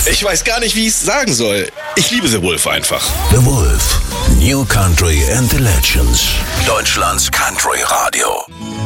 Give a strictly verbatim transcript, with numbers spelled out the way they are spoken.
Ich weiß gar nicht, wie ich es sagen soll. Ich liebe The Wolf einfach. The Wolf. New Country and the Legends. Deutschlands Country Radio.